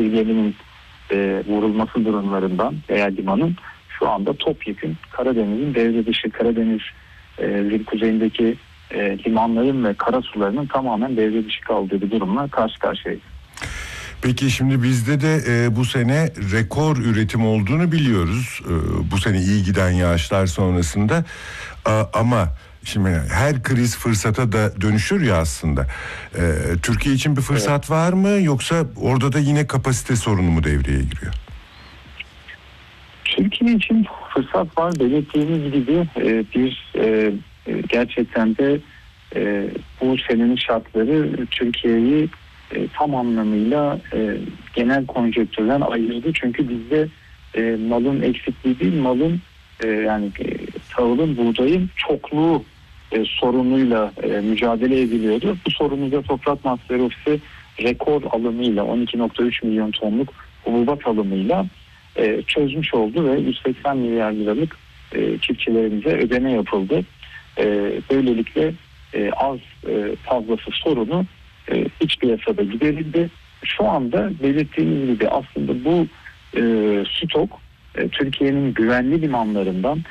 bir geminin vurulması durumlarından veya limanın şu anda topyekün Karadeniz'in devre dışı, Karadeniz'in kuzeyindeki limanların ve karasularının tamamen devre dışı kaldığı bir durumla karşı karşıyayız. Peki şimdi bizde de bu sene rekor üretim olduğunu biliyoruz. Bu sene iyi giden yağışlar sonrasında. Ama şimdi her kriz fırsata da dönüşür ya aslında. Türkiye için bir fırsat var mı, yoksa orada da yine kapasite sorunu mu devreye giriyor? Türkiye için fırsat var. Belirttiğimiz gibi gerçekten de bu senenin şartları Türkiye'yi tam anlamıyla genel konjonktürden ayırdı. Çünkü bizde malın eksikliği değil, malın tahılın, buğdayın çokluğu sorunuyla mücadele ediliyordu. Bu sorunu da Toprak Mahsulleri Ofisi rekor alımıyla 12,3 milyon tonluk hububat alımıyla çözmüş oldu ve 180 milyar liralık çiftçilerimize ödeme yapıldı. Böylelikle fazlası sorunu iç piyasada giderildi. Şu anda belirttiğimiz gibi aslında bu stok Türkiye'nin güvenli limanlarından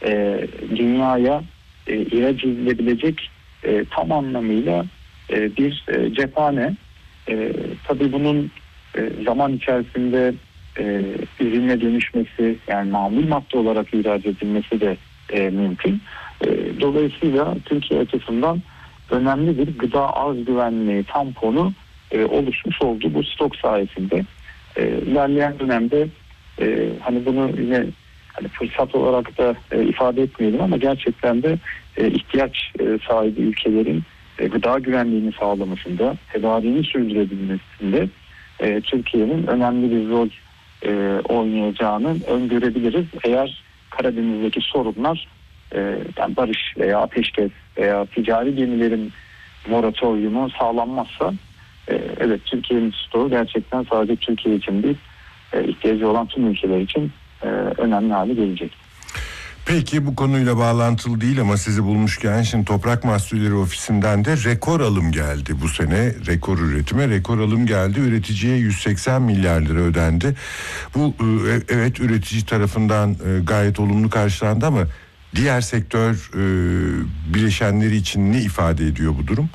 dünyaya ihraç edilebilecek tam anlamıyla bir cephane. Tabii bunun zaman içerisinde ürüne dönüşmesi, yani mamul madde olarak ihraç edilmesi de mümkün. Dolayısıyla Türkiye açısından önemli bir gıda arz güvenliği tamponu oluşmuş oldu bu stok sayesinde. İlerleyen dönemde bunu yine fırsat olarak da ifade etmeyelim ama gerçekten de ihtiyaç sahibi ülkelerin gıda güvenliğini sağlamasında, tedariğini sürdürebilmesinde Türkiye'nin önemli bir rol oynayacağını öngörebiliriz. Eğer Karadeniz'deki sorunlar barış veya ateşkes veya ticari gemilerin moratoryumu sağlanmazsa evet, Türkiye'nin stoğu gerçekten sadece Türkiye için değil, ihtiyacı olan tüm ülkeler için önemli hale gelecek. Peki, bu konuyla bağlantılı değil ama sizi bulmuşken, şimdi Toprak Mahsulleri Ofisi'nden de rekor alım geldi bu sene. Rekor üretime rekor alım geldi. Üreticiye 180 milyar lira ödendi. Bu evet, üretici tarafından gayet olumlu karşılandı ama diğer sektör bileşenleri için ne ifade ediyor bu durum?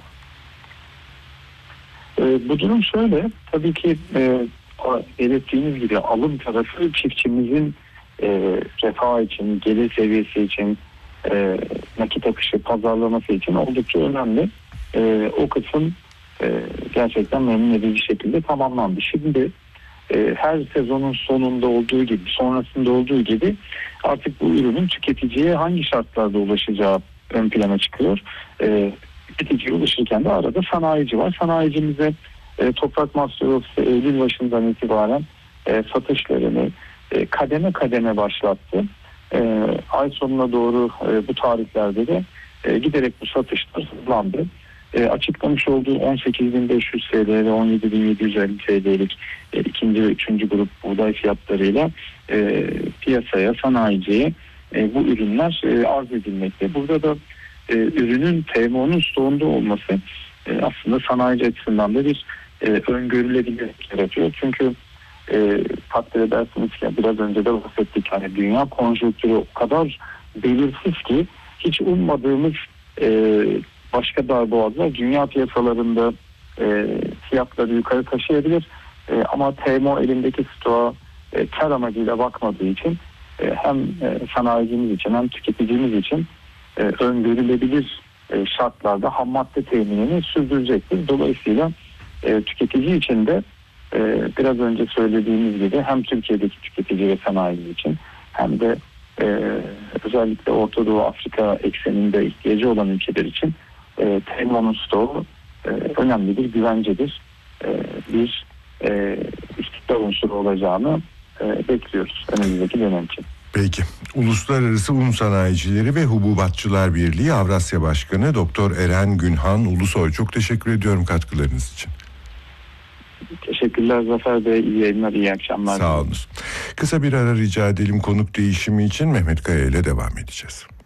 Bu durum şöyle, tabii ki belirttiğiniz gibi alım tarafı çiftçimizin refah için, gelir seviyesi için, nakit akışı, pazarlaması için oldukça önemli. O kısım gerçekten memnun edici şekilde tamamlandı. Şimdi her sezonun sonunda olduğu gibi, sonrasında olduğu gibi artık bu ürünün tüketiciye hangi şartlarda ulaşacağı ön plana çıkıyor. Tüketiciye ulaşırken de arada sanayici var. Sanayicimize Toprak Mahsulleri Ofisi Eylül başından itibaren satışlarını kademe kademe başlattı. Ay sonuna doğru bu tarihlerde de giderek bu satışlar hızlandı. Açıklamış olduğu 18.500 TL ve 17.750 TL'lik ikinci ve üçüncü grup buğday fiyatlarıyla piyasaya, sanayiciye bu ürünler arz edilmekte. Burada da ürünün TMO'nun stoğunda olması aslında sanayici açısından da bir öngörülebilirlik yaratıyor. Çünkü takdir edersiniz ki biraz önce de bahsettik. Hani dünya konjonktürü o kadar belirsiz ki hiç ummadığımız başka darboğazlar dünya piyasalarında fiyatları yukarı taşıyabilir. Ama TMO elindeki stoğa kar amacıyla bakmadığı için hem sanayicimiz için hem tüketicimiz için öngörülebilir şartlarda ham madde teminini sürdürecektir. Dolayısıyla tüketici için de biraz önce söylediğimiz gibi hem Türkiye'deki tüketici ve sanayici için hem de özellikle Orta Doğu, Afrika ekseninde ihtiyacı olan ülkeler için TMO'nun stoğu önemli bir güvencedir. Bir istikrar unsuru olacağını bekliyoruz önümüzdeki dönem için. Peki. Uluslararası Un Sanayicileri ve Hububatçılar Birliği Avrasya Başkanı Doktor Eren Günhan Ulusoy, çok teşekkür ediyorum katkılarınız için. Teşekkürler Zafer Bey. İyi yayınlar, iyi akşamlar. Sağ olun. Kısa bir ara rica edelim, konuk değişimi için Mehmet Kaya ile devam edeceğiz.